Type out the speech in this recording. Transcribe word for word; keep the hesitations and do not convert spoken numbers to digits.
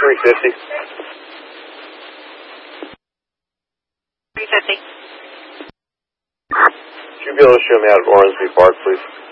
three fifty. three fifty. Would you be able to show me out of Ormsby Park, please?